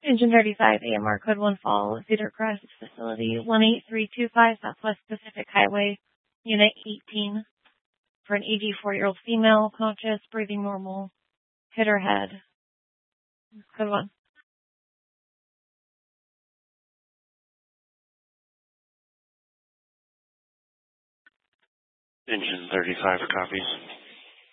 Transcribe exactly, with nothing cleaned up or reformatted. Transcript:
Engine thirty-five, A M R Code one Fall, Cedar Crest Facility, one eight three two five Southwest Pacific Highway, Unit eighteen, for an eighty-four-year-old female, conscious, breathing normal, hit her head. Code one. Engine thirty-five copies.